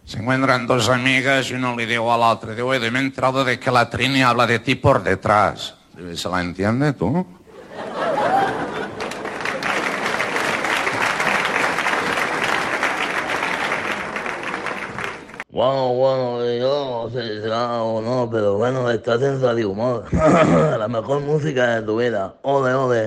Se encuentran dos amigas y uno le dijo a la otra, digo, oye, me he enterado de que la Trini habla de ti por detrás. Digo, ¿se la entiende tú? Bueno, yo no sé si será o no, pero bueno, estás en Radio Humor. La mejor música de tu vida. Ole, ole.